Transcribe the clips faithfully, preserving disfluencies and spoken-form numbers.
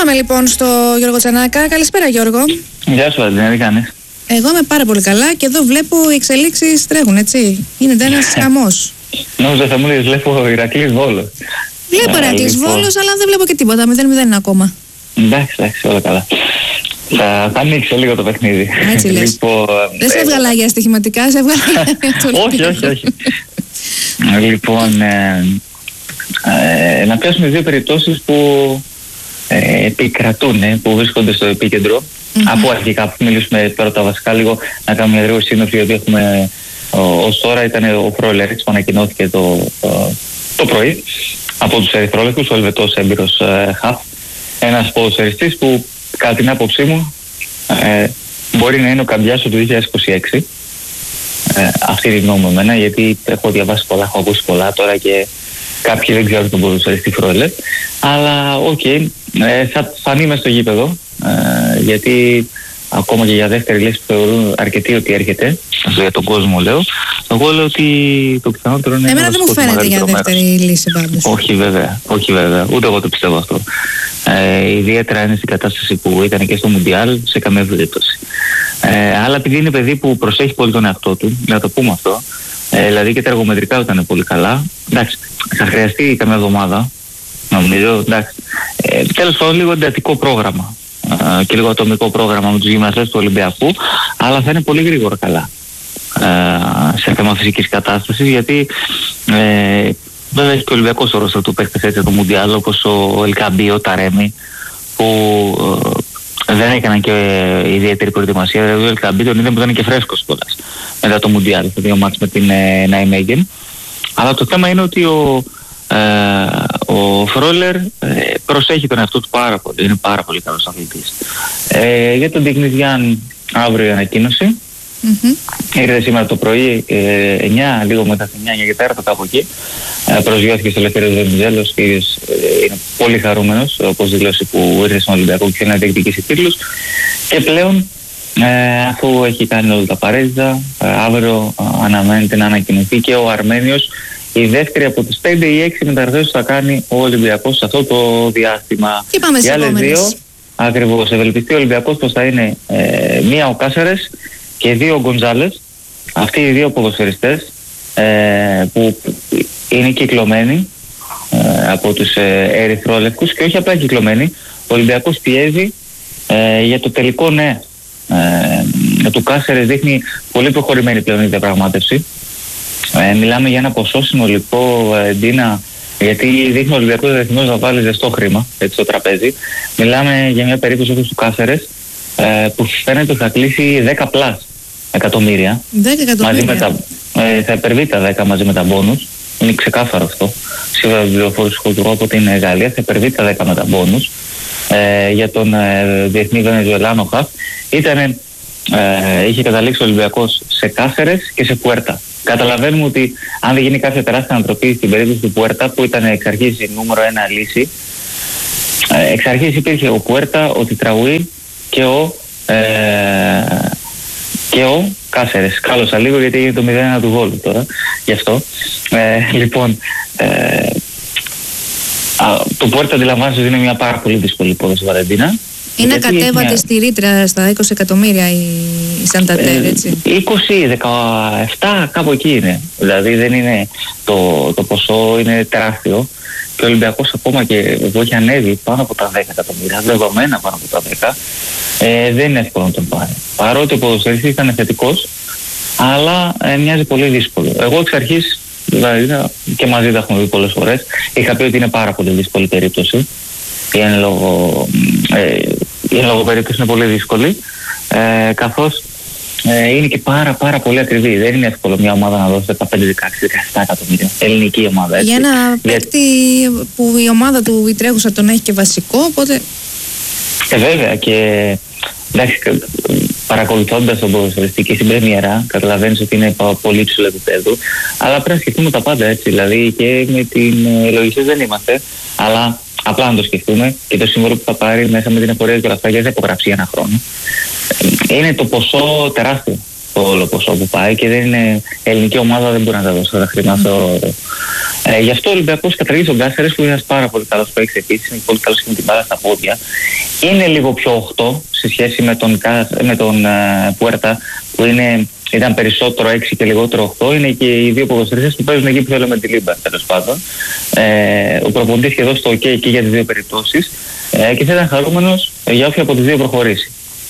Πάμε λοιπόν στο Γιώργο Τσανάκα. Καλησπέρα, Γιώργο. Γεια σου, Βαλντίνα, τι κάνεις? Εγώ είμαι πάρα πολύ καλά και εδώ βλέπω οι εξελίξεις τρέχουν, έτσι. Γίνεται ένας χαμός. Νόμιζα θα μου λες, βλέπω Ηρακλής Βόλος. Βλέπω Ηρακλής λοιπόν. Βόλος, αλλά δεν βλέπω και τίποτα. μηδέν μηδέν είναι ακόμα. Εντάξει, εντάξει, όλα καλά. Θα, θα ανοίξει λίγο το παιχνίδι. Έτσι λες. Λοιπόν, δεν σε έβγαλα για στοιχηματικά, σε έβγαλα για το όχι, όχι, όχι. Λοιπόν, ε, ε, να πιάσουμε δύο περιπτώσεις που ε, επικρατούν, ε, που βρίσκονται στο επίκεντρο. Mm-hmm. Από αρχικά που μιλήσουμε τώρα τα βασικά, λίγο να κάνουμε μια γρήγορη σύνοψη, γιατί έχουμε ως τώρα ήταν ο Φρόλερ που ανακοινώθηκε το, το, το πρωί από τους Ερυθρόλευκους, ο Ελβετός έμπειρος ε, χαφ, ένας ποδοσφαιριστής που κατά την άποψή μου ε, μπορεί να είναι ο καμπιάς του δύο χιλιάδες είκοσι έξι. Ε, αυτή τη γνώμη μου εμένα, γιατί έχω διαβάσει πολλά, έχω ακούσει πολλά τώρα και κάποιοι δεν ξέρουν τον ποδοσφαιριστή Φρόλερ, αλλά οκ, okay, ε, θα φανεί μες στο γήπεδο, ε, γιατί ακόμα και για δεύτερη λύση που θεωρούν αρκετοί ότι έρχεται, για τον κόσμο λέω, εγώ λέω ότι το πιθανότερο είναι... Εμένα δεν μου φαίνεται για δεύτερη λύση πάντως. Όχι βέβαια, όχι βέβαια, ούτε εγώ το πιστεύω αυτό. Ε, ιδιαίτερα είναι στην κατάσταση που ήταν και στο Μουντιάλ, σε καμία περίπτωση. Ε, αλλά επειδή είναι παιδί που προσέχει πολύ τον εαυτό του, να το πούμε αυτό, ε, δηλαδή και τα εργομετρικά ήταν πολύ καλά, εντάξει, θα χρειαστεί καμιά εβδομάδα, νομίζω, εντάξει. Ε, τέλος πάντων, λίγο εντατικό πρόγραμμα ε, και λίγο ατομικό πρόγραμμα με τους γυμναστές του Ολυμπιακού, αλλά θα είναι πολύ γρήγορα καλά ε, σε θέμα φυσικής κατάστασης, γιατί ε, βέβαια έχει και ο Ολυμπιακός όρος του παίχτες έτσι το Μουντιάλ, όπως ο Ελκαμπή, ο Ταρέμι, που ε, δεν έκαναν και ε, ιδιαίτερη προετοιμασία. Δηλαδή ο Ελκαμπή τον είδε που ήταν και φρέσκος κιόλας μετά το Μουντιάλ, το δύο μάτς με την ε, Νάιμέγεν. Αλλά το θέμα είναι ότι ο, ε, ο Φρόλερ ε, προσέχει τον εαυτό του πάρα πολύ, είναι πάρα πολύ καλός αθλητής. Ε, για τον Ντικνιζιάν αύριο η ανακοίνωση. Mm-hmm. Ήρθε σήμερα το πρωί, ε, εννιά, λίγο μετά τις εννιά και τέσσερα κάπου εκεί. Ε, προσγειώθηκε στο Ελευθέριος Βενιζέλος, ο οποίος ε, είναι πολύ χαρούμενος, όπως δηλώσει που ήρθε στον Ολυμπιακό και θέλει να διεκδικήσει τίτλους. Και πλέον, ε, αφού έχει κάνει όλα τα απαραίτητα, ε, αύριο ε, αναμένεται να ανακοινωθεί και ο Αρμένιος η δεύτερη από τις πέντε ή έξι μεταγραφές που θα κάνει ο Ολυμπιακός σε αυτό το διάστημα. Και πάμε στις επόμενες. Ακριβώς, ευελπιστεί ο Ολυμπιακός πως θα είναι ε, μία ο Κάσερες και δύο ο Γκοντζάλες, αυτοί οι δύο ποδοσφαιριστές ε, που είναι κυκλωμένοι ε, από τους ε, Ερυθρόλευκους, και όχι απλά κυκλωμένοι, ο Ολυμπιακός πιέζει ε, για το τελικό ναι. Ε, του Κάσερες δείχνει πολύ προχωρημένη πλέον η διαπραγμάτευση. Ε, μιλάμε για ένα ποσό συνολικό, ε, Ντίνα, γιατί δείχνει ο Ολυμπιακός Ρεθμός να βάλει ζεστό χρήμα έτσι, στο τραπέζι. Μιλάμε για μια περίπτωση όπως του Κάσερες, ε, που φαίνεται ότι θα κλείσει δέκα πλάς εκατομμύρια. δέκα εκατομμύρια. Μαζί με τα, ε, θα υπερβεί τα δέκα μαζί με τα μπόνους. Είναι ξεκάθαρο αυτό. Σύμφωνα με πληροφόρηση του από την Γαλλία, θα υπερβεί τα δέκα με τα μπόνους. Ε, για τον ε, διεθνή Βενεζουελάνο χαφ. Ήτανε, ε, είχε καταλήξει ο Ολυμπιακός σε Κάσερες και σε Πουέρτα. Καταλαβαίνουμε ότι αν δεν γίνει κάποια τεράστια ανατροπή στην περίπτωση του Πουέρτα, που ήταν εξ αρχής η νούμερο ένα λύση, ε, εξ αρχής υπήρχε ο Πουέρτα, ο Τιτραουί και ο, ε, και ο Κάσερες. Κάλωσα λίγο γιατί έγινε το μηδέν ένα του Βόλου τώρα, γι' αυτό. Ε, λοιπόν, ε, α, το Πουέρτα αντιλαμβάνεσαι ότι είναι μια πάρα πολύ δύσκολη υπόθεση, Βαλεντίνα. Είναι κατέβατη μια... στη ρήτρα στα είκοσι εκατομμύρια η, η Σανταντέρ, έτσι. είκοσι, δεκαεπτά, κάπου εκεί είναι. Δηλαδή δεν είναι το, το ποσό, είναι τεράστιο. Και ο Ολυμπιακός ακόμα και εδώ έχει ανέβει πάνω από τα δέκα εκατομμύρια, δεδομένα πάνω από τα δέκα, ε, δεν είναι εύκολο να τον πάρει. Παρότι ο ποδοσφαιριστής ήταν θετικός, αλλά ε, μοιάζει πολύ δύσκολο. Εγώ εξ αρχής, δηλαδή και μαζί τα έχουμε δει πολλές φορές, είχα πει ότι είναι πάρα πολύ δύσκολη περίπτωση. Η εν λόγω, ε, η εν λόγω περίπτωση είναι πολύ δύσκολη, ε, καθώς ε, είναι και πάρα πάρα πολύ ακριβή. Δεν είναι εύκολο μια ομάδα να δώσει δεκαπέντε, δεκαέξι, δεκαεπτά εκατομμύρια. Ελληνική ομάδα. Έτσι. Για ένα παίκτη που η ομάδα του η τρέχουσα τον έχει και βασικό, οπότε... Ε, βέβαια και εντάξει, παρακολουθώντας τον ποδοσφαιριστή και στην πρεμιέρα, καταλαβαίνεις ότι είναι πολύ υψηλό επίπεδο, αλλά πρέπει να σκεφτούμε τα πάντα έτσι. Δηλαδή και με την ε, λογική δεν είμαστε, αλλά απλά να το σκεφτούμε και το σύμβολο που θα πάρει μέσα με την εφορία και όλα αυτά, γιατί θα υπογράψει για ένα χρόνο. Είναι το ποσό τεράστιο. το όλο ποσό που πάει και δεν είναι ελληνική ομάδα, δεν μπορεί να τα δώσει τα χρήματα. Mm. Ε, γι' αυτό ο Ολυμπιακός καταργεί τον Κάσερες, που είναι ένας πάρα πολύ καλός παίκτης επίσης, είναι πολύ καλός και με την μπάλα στα πόδια. Είναι λίγο πιο οκτώ σε σχέση με τον, με τον uh, Πουέρτα, που είναι, ήταν περισσότερο έξι και λιγότερο οκτώ. Είναι και οι δύο ποδοσφαιριστές που παίζουν εκεί που θέλουμε τη Λίμπα, τέλος πάντων. Ε, ο προπονητής είχε δώσει το OK και για τις δύο περιπτώσεις ε, και θα ήταν χαρούμενος για όποια από τις δύο προχωρήσει.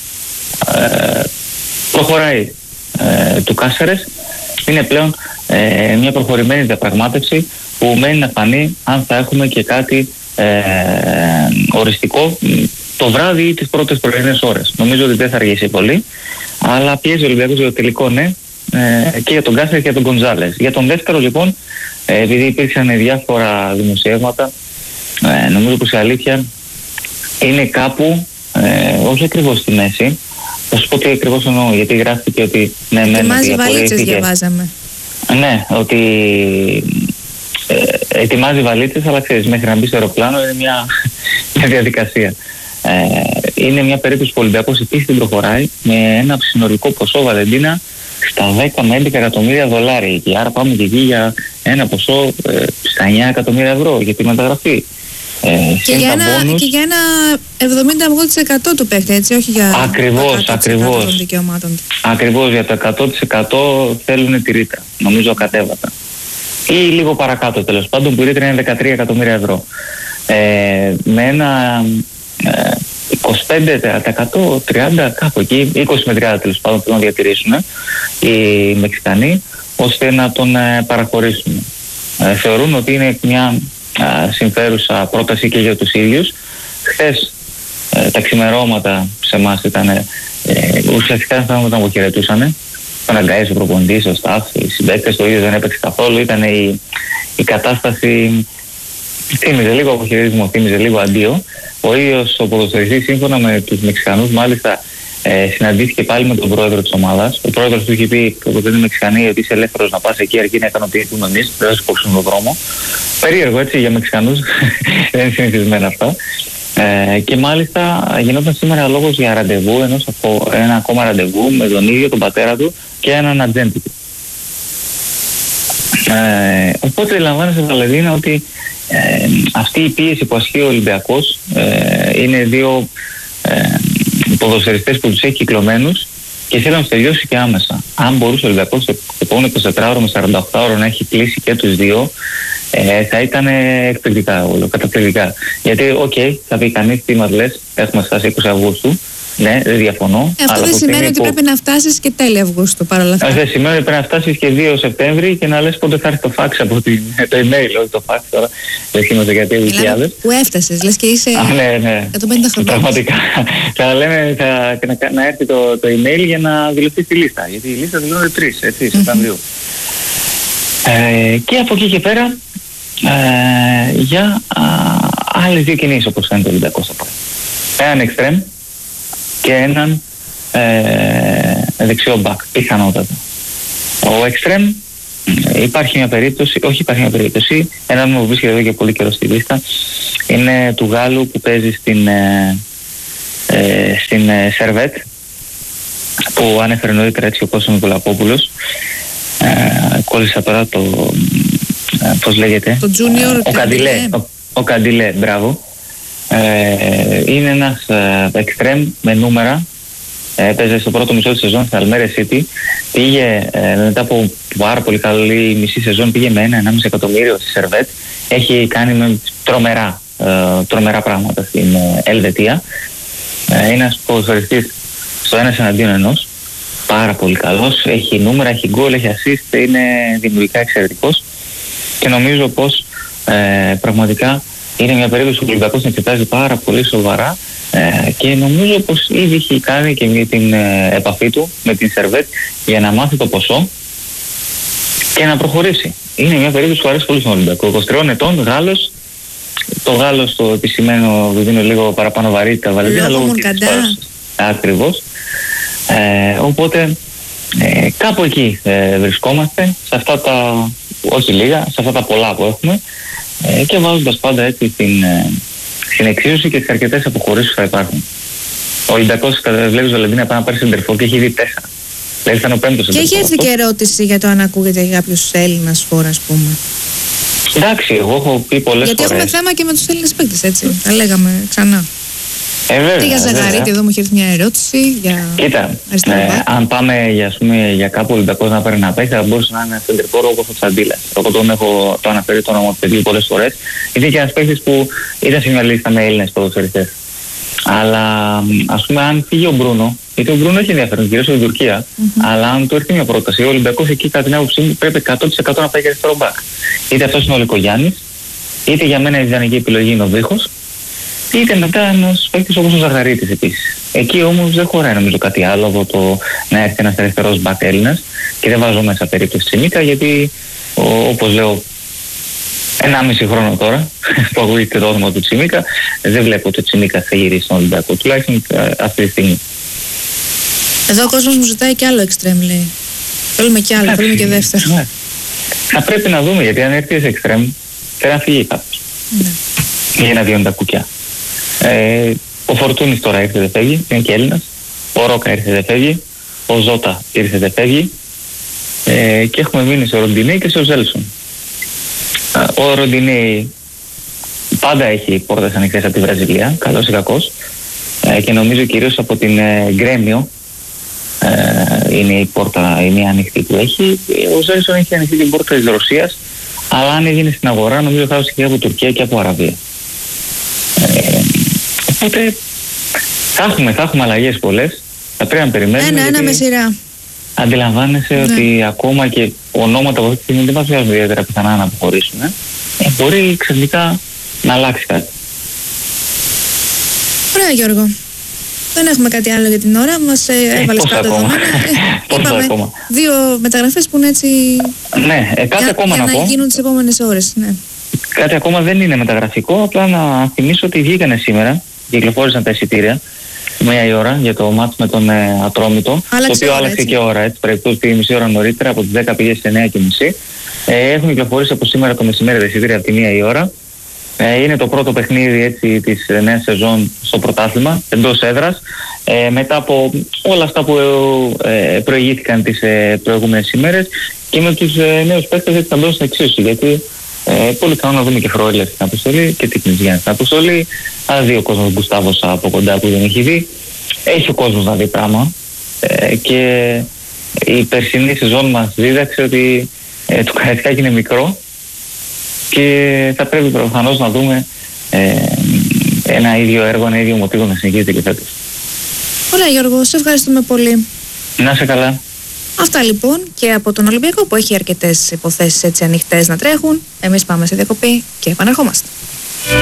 Ε, προχωράει ε, του Κάσερες. Είναι πλέον ε, μια προχωρημένη διαπραγμάτευση που μένει να φανεί αν θα έχουμε και κάτι ε, οριστικό το βράδυ ή τις πρώτες πρωινές ώρες. Νομίζω ότι δεν θα αργήσει πολύ, αλλά πιέζει ο Ολυμπιακός για το τελικό ναι, ε, και για τον Κάσερες και για τον Γκονζάλες. Για τον δεύτερο λοιπόν, ε, επειδή υπήρξαν διάφορα δημοσιεύματα, ε, νομίζω πως η αλήθεια είναι κάπου, ε, όχι ακριβώς στη μέση. Θα σου πω τι ακριβώς εννοώ, γιατί γράφτηκε ότι ναι, ναι, ετοιμάζει βαλίτσες, διαβάζαμε. Ναι, ότι ε, ετοιμάζει βαλίτσες, αλλά ξέρεις, μέχρι να μπει στο αεροπλάνο είναι μια, μια διαδικασία. Ε, είναι μια περίπτωση που ο Ολυμπιακός επίσης την προχωράει με ένα συνολικό ποσό, Βαλεντίνα, στα δέκα με έντεκα εκατομμύρια δολάρια. Και άρα πάμε και εκεί για ένα ποσό ε, στα εννιά εκατομμύρια ευρώ για τη μεταγραφή. Ε, και, για ένα, και για ένα εβδομήντα με ογδόντα τοις εκατό του παίχτη, έτσι, όχι για ακριβώς, ακριβώς, των δικαιωμάτων. Ακριβώς, για το εκατό τοις εκατό θέλουν τη ρήτρα, νομίζω κατέβατα. Ή λίγο παρακάτω τέλος πάντων, που η ρήτρα είναι δεκατρία εκατομμύρια ευρώ. Ε, με ένα ε, είκοσι πέντε τοις εκατό, τριάντα κάπου εκεί, είκοσι με τριάντα τέλος πάντων, που να διατηρήσουν οι Μεξικανοί, ώστε να τον ε, παραχωρήσουν. Ε, θεωρούν ότι είναι μια συμφέρουσα πρόταση και για τους ίδιους. Χθες ε, τα ξημερώματα σε εμάς ήταν ε, ουσιαστικά θα τον αποχαιρετούσαν. Τον αγκαίζει ο προπονητής, ο staff, οι συμπαίκτες, το ίδιο δεν έπαιξε καθόλου. Ήταν η, η κατάσταση, θύμιζε λίγο αποχαιρετισμό, θύμιζε λίγο αντίο. Ο ίδιος ο ποδοσφαιριστής, σύμφωνα με τους Μεξικανούς, μάλιστα ε, συναντήθηκε πάλι με τον πρόεδρο της ομάδας. Ο πρόεδρος του είχε πει ότι δεν είναι Μεξικανοί, ότι είσαι ελεύθερος να πας εκεί, αρκεί να ικανοποιηθούμε εμείς, δεν θα σου κόψουμε τον δρόμο. Περίεργο έτσι για Μεξικανούς, δεν είναι συνηθισμένα αυτά. Ε, και μάλιστα γινόταν σήμερα λόγος για ραντεβού, ενός, ένα ακόμα ραντεβού με τον ίδιο τον πατέρα του και έναν ατζέντη του. Ε, οπότε λαμβάνεσαι, Βαλεντίνα, ότι ε, αυτή η πίεση που ασκεί ο Ολυμπιακός ε, είναι δύο ε, ποδοσφαιριστές που τους έχει κυκλωμένους και θέλουν να τελειώσει και άμεσα. Αν μπορούσε ο Ολυμπιακός το επόμενο εικοσιτετράωρο με σαρανταοκτάωρο να έχει κλείσει και τους δύο, ε, θα ήταν εκπληκτικά όλο, καταπληκτικά. Γιατί, οκ, okay, θα πει κανείς τι μας λες, έχουμε φτάσει είκοσι Αυγούστου. Ναι, δεν διαφωνώ. Ε, αυτό δεν σημαίνει ότι που... πρέπει να φτάσεις και τέλη Αυγούστου παρόλα αυτά. Δεν σημαίνει ότι πρέπει να φτάσεις και δύο Σεπτέμβρη και να λες πότε θα έρθει το φάξ από την, το email, όχι το φάξ τώρα. Λες είμαστε για δύο χιλιάδες. Που έφτασες, λες και είσαι Α, ναι, ναι. εκατόν πενήντα χρόνια. Πραγματικά. Θα λέμε θα, να, να έρθει το, το email για να δηλωθεί στη λίστα. Γιατί η λίστα δηλώνεται τρεις, έτσι, Σεπτεμβρίου. Ε, και από εκεί και πέρα ε, για α, άλλες δύο κινήσεις, όπως φαίνεται ο Ολυμπιακός θα πάει. Έναν εξτρέμ και έναν ε, δεξιό μπακ, πιθανότατα. Ο εξτρέμ υπάρχει μια περίπτωση, όχι υπάρχει μια περίπτωση, έναν μου βρίσκεται εδώ και πολύ καιρό στη λίστα, είναι του Γάλλου που παίζει στην, ε, ε, στην ε, Σερβέτ, που ανέφερε νωρίτερα έτσι ο Κώστας Νικολακόπουλος. Ε, κόλλησα τώρα το, ε, πώς λέγεται, το junior, ο Καντιλέ, ο, ο Καντιλέ, μπράβο. Ε, είναι ένας εξτρέμ με νούμερα. Έπαιζε στο πρώτο μισό της σεζόν στην Αλμέρε City. Πήγε ε, μετά από πάρα πολύ καλή μισή σεζόν, πήγε με ένα ενάμιση εκατομμύριο στη Σερβέτ. Έχει κάνει με τρομερά, ε, τρομερά πράγματα στην ε, Ελβετία. Ε, είναι ένας ποδοσφαιριστής στο ένας εναντίον ενός. Πάρα πολύ καλός. Έχει νούμερα, έχει γκολ, έχει assist. Είναι δημιουργικά εξαιρετικός. Και νομίζω πως ε, πραγματικά είναι μια περίπτωση που ο Ολυμπιακός εξετάζει πάρα πολύ σοβαρά ε, και νομίζω πως ήδη έχει κάνει και με την ε, επαφή του με την Σερβέτ για να μάθει το ποσό και να προχωρήσει. Είναι μια περίπτωση που αρέσει πολύ στον Ολυμπιακό. είκοσι τριών ετών, Γάλλος. Το Γάλλος το επισημαίνω, δίνω λίγο παραπάνω βαρύτητα, Βαλεντίνα, λόγω της παρουσίας. Ακριβώς. Ε, οπότε ε, κάπου εκεί ε, βρισκόμαστε, σε αυτά τα, όχι λίγα, σε αυτά τα πολλά που έχουμε. Ε, και βάζοντας πάντα έτσι την, ε, στην εξίσωση και τις αρκετές αποχωρήσεις που θα υπάρχουν. Ο Ολυμπιακός, βλέπεις, Βαλεντίνα, πάει να πάρει σεντερφόρ και έχει δει τέσσερα. Δηλαδή ήταν ο πέμπτος. Και έχει έρθει και ερώτηση για το αν ακούγεται για κάποιος Έλληνας σπορ, ας πούμε. Εντάξει, εγώ έχω πει πολλές Γιατί φορές. έχουμε θέμα και με τους Έλληνες παίκτες, έτσι. Τα λέγαμε ξανά. Ε, βέβαια, και για Ζαγαρίτη, εδώ μου έχει έρθει μια ερώτηση. Για Κοίτα, ε, αν πάμε για, ας πούμε, για κάπου Ολυμπιακός να πάρει ένα παίκτη, θα μπορούσε να είναι σεντερφόρ όπως ο Τσαντίλας. Εγώ τον έχω το αναφέρει το όνομα του παιδιού πολλές φορές. Είναι και ένας παίκτης που ήταν σε μια λίστα με Έλληνες ποδοσφαιριστές. Αλλά ας πούμε, αν φύγει ο Μπρούνο, γιατί ο Μπρούνο έχει ενδιαφέρον κυρίως στην Τουρκία, mm-hmm. αλλά αν του έρθει μια πρόταση, ο Ολυμπιακός εκεί, κατά την άποψή μου, πρέπει εκατό τοις εκατό να πάει για αριστερό μπακ. Είτε αυτός είναι ο Λυκογιάννης, είτε για μένα η ιδανική επιλογή είναι ο Δίχος, είτε μετά ένας παίκτης όπως ο Ζαγαρίτης επίσης. Εκεί όμως δεν χωράει νομίζω κάτι άλλο από το να έρθει ένας αριστερός μπακ Έλληνας και δεν βάζω μέσα περίπτωση Τσιμίκα, γιατί ο, όπως λέω, ενάμιση χρόνο τώρα που ακούγεται το όνομα του Τσιμίκα, δεν βλέπω ότι ο Τσιμίκα θα γυρίσει στον Ολυμπιακό, τουλάχιστον αυτή τη στιγμή. Εδώ ο κόσμος μου ζητάει κι άλλο εξτρέμ, λέει. Θέλουμε κι άλλο, θέλουμε και δεύτερο. Ναι. Θα πρέπει να δούμε, γιατί αν έρθει σε εξτρέμ, θέλει να φύγει κάποιος. Ναι. Για να διώνει τα κουκιά. Ε, ο Φορτούνης τώρα ήρθε, δεν φεύγει, είναι και Έλληνας. Ο Ρόκα ήρθε, δεν φεύγει. Ο Ζώτα ήρθε, δεν φεύγει. Ε, και έχουμε μείνει σε Ροντινέι και σε ο Ζέλσον. Ο Ροντινέι πάντα έχει πόρτες ανοιχτές από τη Βραζιλία, καλός ή κακός, ε, και νομίζω κυρίως από την ε, Γκρέμιο ε, είναι η πόρτα, η μία ανοιχτή που έχει. Ο Ζέλσον έχει ανοιχτή την πόρτα της Ρωσίας, αλλά αν έγινε στην αγορά νομίζω θα έδωσε και από Τουρκία και από Αραβία. Ε, οπότε θα έχουμε, θα έχουμε αλλαγές πολλές, θα πρέπει να περιμένουμε. Ένα, ένα με σειρά. Αντιλαμβάνεσαι, ναι, ότι ακόμα και ονόματα από αυτή τη στιγμή δεν μας βγάζουν ιδιαίτερα πιθανά να αποχωρήσουν. Ε. Ε, μπορεί ξαφνικά να αλλάξει κάτι. Ωραία, Γιώργο. Δεν έχουμε κάτι άλλο για την ώρα. Μας ε, ε, έβαλες πόσα κάτω ακόμα. Ε, είπαμε ακόμα. Δύο μεταγραφές που είναι έτσι. Ναι, ε, κάτι για, ακόμα για να, να πω. γίνουν τις επόμενες ώρες. Ναι. Κάτι ακόμα δεν είναι μεταγραφικό. Απλά να θυμίσω ότι βγήκανε σήμερα, κυκλοφόρησαν τα εισιτήρια. Μία η ώρα για το μάτς με τον ε, Ατρόμητο, άλλαξε το οποίο ώρα, άλλαξε έτσι. και ώρα, έτσι, περιπτώσει πήγε μισή ώρα νωρίτερα, από τις δέκα πήγε στις εννιά και μισή. Ε, έχουν κυκλοφορήσει από σήμερα το μεσημέρι τα εισιτήρια από τη μία η ώρα. Ε, είναι το πρώτο παιχνίδι, έτσι, της ε, νέας σεζόν στο πρωτάθλημα, εντός έδρας, ε, μετά από όλα αυτά που ε, προηγήθηκαν τις ε, προηγούμενες ημέρες και με τους ε, νέους παίκτες, έτσι, θα μπουν στην εξίσωση, γιατί Ε, πολύ καλό να δούμε και Φρόιλερ στην αποστολή και την Γιάννη στην αποστολή. Θα δει ο κόσμος Γκουστάβος από κοντά που δεν έχει δει. Έχει ο κόσμος να δει πράγμα. Ε, και η περσινή σεζόν μας δίδαξε ότι ε, το Καραϊσκάκι είναι μικρό και θα πρέπει προφανώς να δούμε ε, ένα ίδιο έργο, ένα ίδιο μοτίβο να συνεχίζεται και φέτος. Ωραία, Γιώργο, σε ευχαριστούμε πολύ. Να είσαι καλά. Αυτά λοιπόν και από τον Ολυμπιακό που έχει αρκετές υποθέσεις έτσι ανοιχτές να τρέχουν. Εμείς πάμε σε διακοπή και επαναρχόμαστε.